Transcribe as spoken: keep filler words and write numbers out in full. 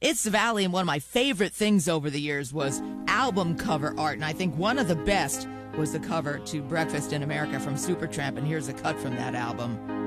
It's the Valley, and one of my favorite things over the years was album cover art. And I think one of the best was the cover to Breakfast in America from Supertramp. And here's a cut from that album.